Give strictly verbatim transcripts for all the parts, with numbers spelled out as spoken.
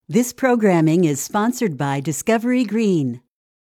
This programming is sponsored by Discovery Green.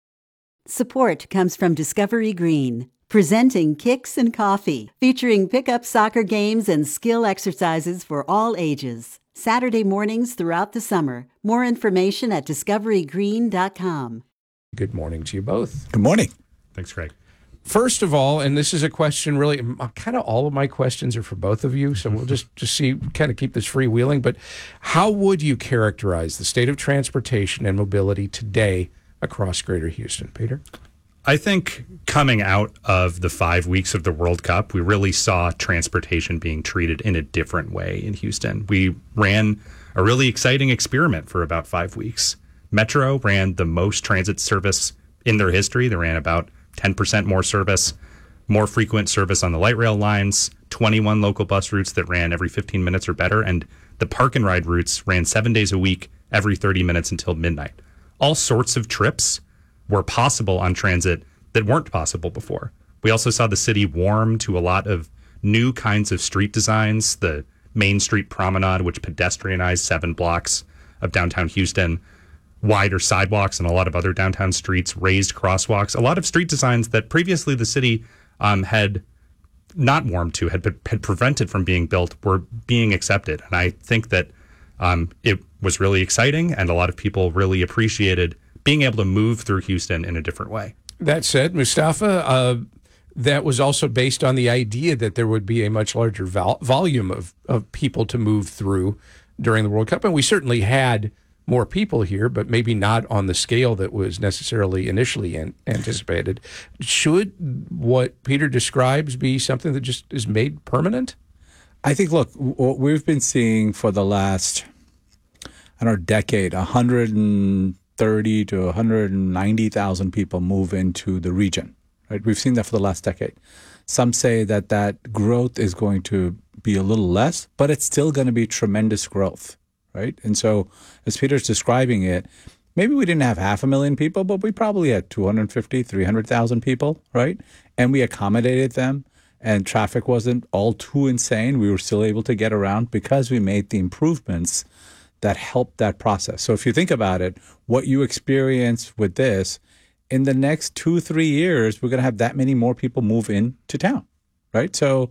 Support comes from Discovery Green, presenting Kicks and Coffee, featuring pickup soccer games and skill exercises for all ages. Saturday mornings throughout the summer. More information at discovery green dot com. Good morning to you both. Good morning. Thanks, Craig. First of all, and this is a question really, kind of all of my questions are for both of you, so we'll just, just see, kind of keep this freewheeling, but how would you characterize the state of transportation and mobility today across Greater Houston? Peter? I think coming out of the five weeks of the World Cup, we really saw transportation being treated in a different way in Houston. We ran a really exciting experiment for about five weeks. Metro ran the most transit service in their history. They ran about ten percent more service, more frequent service on the light rail lines, twenty-one local bus routes that ran every fifteen minutes or better, and the park and ride routes ran seven days a week, every thirty minutes until midnight. All sorts of trips were possible on transit that weren't possible before. We also saw the city warm to a lot of new kinds of street designs, the Main Street Promenade, which pedestrianized seven blocks of downtown Houston, wider sidewalks and a lot of other downtown streets, raised crosswalks, a lot of street designs that previously the city um, had not warmed to, had, had prevented from being built, were being accepted. And I think that um, it was really exciting, and a lot of people really appreciated being able to move through Houston in a different way. That said, Mustafa, uh, that was also based on the idea that there would be a much larger vol- volume of, of people to move through during the World Cup. And we certainly had more people here, but maybe not on the scale that was necessarily initially an- anticipated. Should what Peter describes be something that just is made permanent? I think, look, what we've been seeing for the last, I don't know, decade, one hundred thirty to one hundred ninety thousand people move into the region, right? We've seen that for the last decade. Some say that that growth is going to be a little less, but it's still going to be tremendous growth, right? And so as Peter's describing it, maybe we didn't have half a million people, but we probably had two hundred fifty, three hundred thousand people, right? And we accommodated them, and traffic wasn't all too insane. We were still able to get around because we made the improvements that helped that process. So if you think about it, what you experience with this, in the next two, three years, we're going to have that many more people move into town, right? So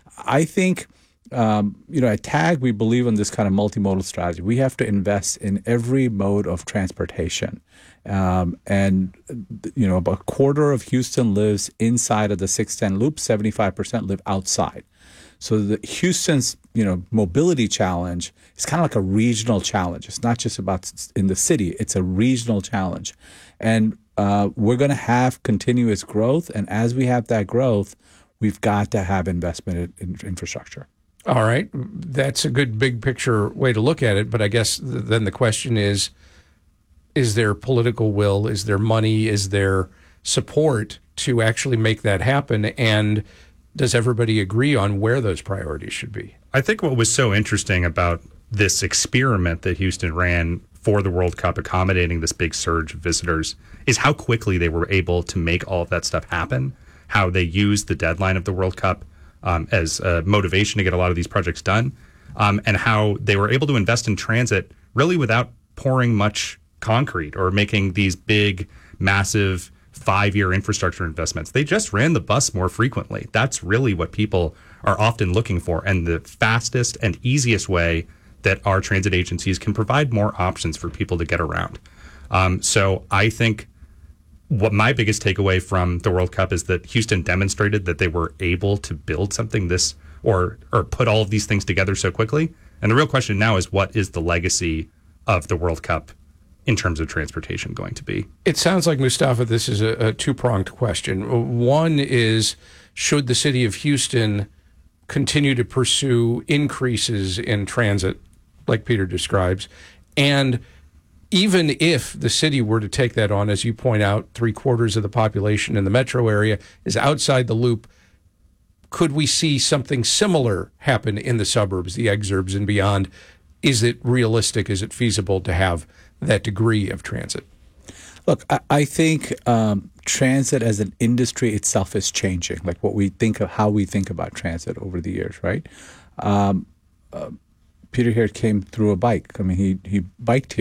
I think, um, you know, at TAG, we believe in this kind of multimodal strategy. We have to invest in every mode of transportation. Um, and, you know, about a quarter of Houston lives inside of the six ten loop, seventy-five percent live outside. So the Houston's, you know, mobility challenge is kind of like a regional challenge. It's not just about in the city. It's a regional challenge. And uh, we're going to have continuous growth. And as we have that growth, we've got to have investment in, in infrastructure. All right. That's a good big picture way to look at it. But I guess th- then the question is, is there political will? Is there money? Is there support to actually make that happen? And does everybody agree on where those priorities should be? I think what was so interesting about this experiment that Houston ran for the World Cup, accommodating this big surge of visitors, is how quickly they were able to make all of that stuff happen, how they used the deadline of the World Cup um, as a motivation to get a lot of these projects done, um, and how they were able to invest in transit really without pouring much concrete or making these big, massive five-year infrastructure investments. They just ran the bus more frequently. That's really what people are often looking for, and the fastest and easiest way that our transit agencies can provide more options for people to get around. Um, so I think what my biggest takeaway from the World Cup is that Houston demonstrated that they were able to build something this or or put all of these things together so quickly. And the real question now is, what is the legacy of the World Cup in terms of transportation going to be? It sounds like, Mustafa, this is a, a two-pronged question. One is, should the city of Houston continue to pursue increases in transit, like Peter describes? And even if the city were to take that on, as you point out, three quarters of the population in the metro area is outside the loop, could we see something similar happen in the suburbs, the exurbs and beyond? Is it realistic? Is it feasible to have that degree of transit? Look, I, I think um, transit as an industry itself is changing, like what we think of, how we think about transit over the years, right? Um, uh, Peter here came through a bike. I mean, he, he biked here.